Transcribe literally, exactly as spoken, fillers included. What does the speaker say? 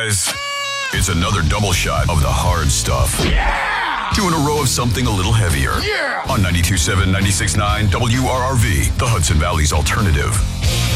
guys. It's another double shot of the hard stuff. Yeah! Two in a row of something a little heavier. Yeah! On ninety-two point seven, ninety-six point nine W R R V, the Hudson Valley's alternative.